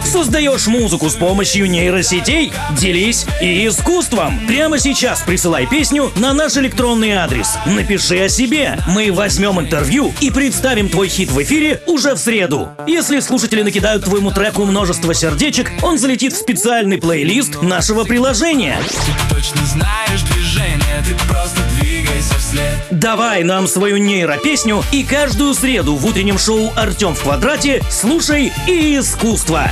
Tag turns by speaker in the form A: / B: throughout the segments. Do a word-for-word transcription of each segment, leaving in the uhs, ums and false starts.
A: Создаешь музыку с помощью нейросетей? Делись и искусством. Прямо сейчас присылай песню на наш электронный адрес. Напиши о себе. Мы возьмем интервью и представим твой хит в эфире уже в среду. Если слушатели накидают твоему треку множество сердечек, он залетит в специальный плейлист нашего приложения.
B: Ты точно знаешь движение, ты просто двигайся вслед.
A: Давай нам свою нейропесню и каждую среду в утреннем шоу «Артем в квадрате» слушай и искусство.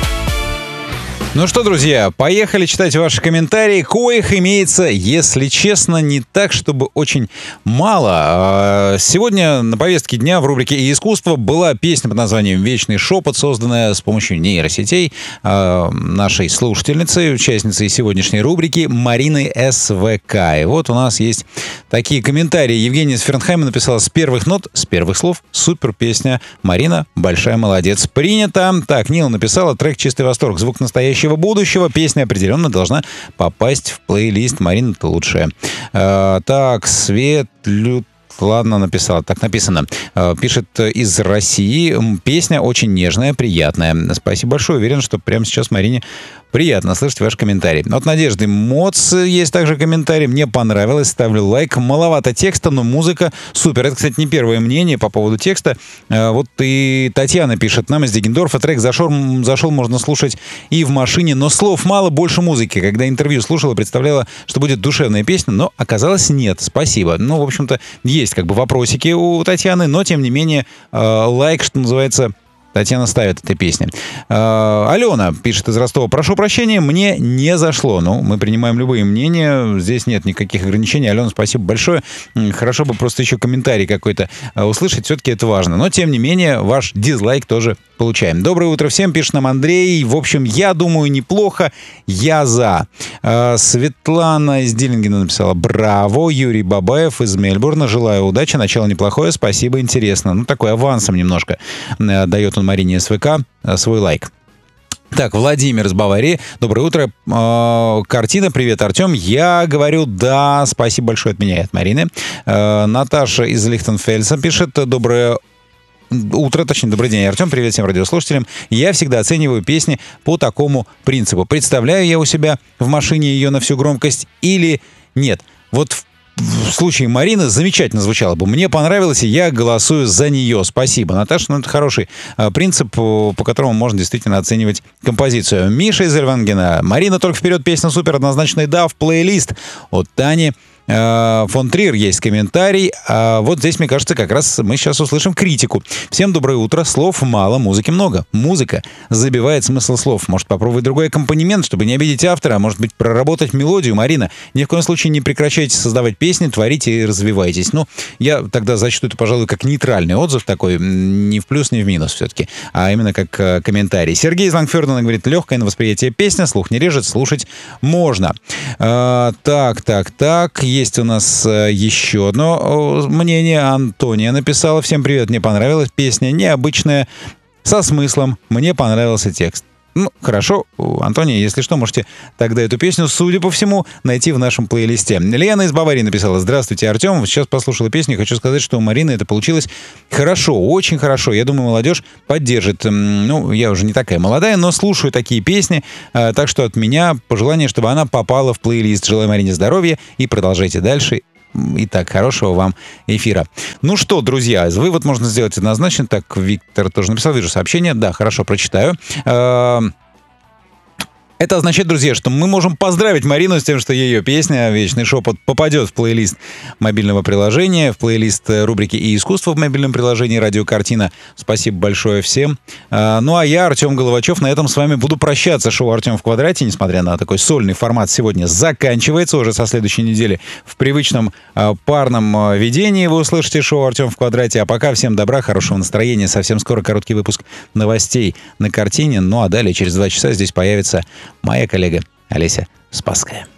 C: Ну что, друзья, поехали читать ваши комментарии, коих имеется, если честно, не так, чтобы очень мало. Сегодня на повестке дня в рубрике «И искусство» была песня под названием «Вечный шепот», созданная с помощью нейросетей нашей слушательницы, участницей сегодняшней рубрики Марины СВК. И вот у нас есть такие комментарии. Евгения из Фернхайма написала: с первых нот, с первых слов, супер песня. Марина, большая молодец. Принято. Так, Нила написала: трек «Чистый восторг», звук настоящего будущего. Песня определенно должна попасть в плейлист. Марина, ты лучшая. Э, так, Свет Лют. Ладно, написала. Так написано. Пишет из России. Песня очень нежная, приятная. Спасибо большое. Уверен, что прямо сейчас Марине приятно слышать ваш комментарий. От Надежды Моц есть также комментарий. Мне понравилось. Ставлю лайк. Маловато текста, но музыка супер. Это, кстати, не первое мнение по поводу текста. Вот и Татьяна пишет нам из Дегендорфа. Трек зашел, зашел, можно слушать и в машине, но слов мало, больше музыки. Когда интервью слушала, представляла, что будет душевная песня, но оказалось нет. Спасибо. Ну, в общем-то, есть как бы вопросики у Татьяны, но, тем не менее, э, лайк, что называется, Татьяна ставит этой песни. Э, Алена пишет из Ростова: прошу прощения, мне не зашло. Ну, мы принимаем любые мнения, здесь нет никаких ограничений. Алена, спасибо большое. Хорошо бы просто еще комментарий какой-то услышать, все-таки это важно. Но, тем не менее, ваш дизлайк тоже получаем. Доброе утро всем, пишет нам Андрей. В общем, я думаю, неплохо. Я за. Э, Светлана из Диллингена написала: браво. Юрий Бабаев из Мельбурна: желаю удачи, начало неплохое, спасибо, интересно. Ну, такой авансом немножко э, дает он Марине СВК э, свой лайк. Так, Владимир из Баварии. Доброе утро. Э, картина. Привет, Артем. Я говорю да. Спасибо большое от меня и от Марины. Э, Наташа из Лихтенфельса пишет: доброе утро, точнее, добрый день, Артем. Привет всем радиослушателям. Я всегда оцениваю песни по такому принципу. Представляю я у себя в машине ее на всю громкость или нет. Вот в В случае Марины замечательно звучало бы. Мне понравилось, и я голосую за нее. Спасибо, Наташа. Ну, это хороший э, принцип, по, по которому можно действительно оценивать композицию. Миша из Эльвангена: Марина, только вперед, песня супер, однозначно и да, в плейлист. От Тани э, фон Триер есть комментарий. А вот здесь, мне кажется, как раз мы сейчас услышим критику. Всем доброе утро. Слов мало, музыки много. Музыка забивает смысл слов. Может, попробовать другой аккомпанемент, чтобы не обидеть автора, а может быть, проработать мелодию. Марина, ни в коем случае не прекращайте создавать песни, творите и развивайтесь. Ну, я тогда зачту это, пожалуй, как нейтральный отзыв такой, не в плюс, не в минус все-таки, а именно как э, комментарий. Сергей из Лангфердена говорит: легкое на восприятие песня, слух не режет, слушать можно. Э, так, так, так, есть у нас э, еще одно э, мнение. Антония написала: всем привет, мне понравилась песня, необычная, со смыслом, мне понравился текст. Ну, хорошо, Антония, если что, можете тогда эту песню, судя по всему, найти в нашем плейлисте. Лена из Баварии написала: здравствуйте, Артем. Сейчас послушала песню, хочу сказать, что у Марины это получилось хорошо, очень хорошо. Я думаю, молодежь поддержит. Ну, я уже не такая молодая, но слушаю такие песни, так что от меня пожелание, чтобы она попала в плейлист. Желаю Марине здоровья и продолжайте дальше. Итак, хорошего вам эфира. Ну что, друзья, вывод можно сделать однозначно. Так, Виктор тоже написал, вижу сообщение. Да, хорошо, прочитаю. Это означает, друзья, что мы можем поздравить Марину с тем, что ее песня «Вечный шепот» попадет в плейлист мобильного приложения, в плейлист рубрики «И искусство» в мобильном приложении «Радио Картина». Спасибо большое всем. Ну а я, Артем Головачев, на этом с вами буду прощаться. Шоу «Артем в квадрате», несмотря на такой сольный формат, сегодня заканчивается. Уже со следующей недели в привычном парном ведении вы услышите шоу «Артем в квадрате». А пока всем добра, хорошего настроения. Совсем скоро короткий выпуск новостей на Картине. Ну а далее через два часа здесь появится моя коллега Олеся Спасская.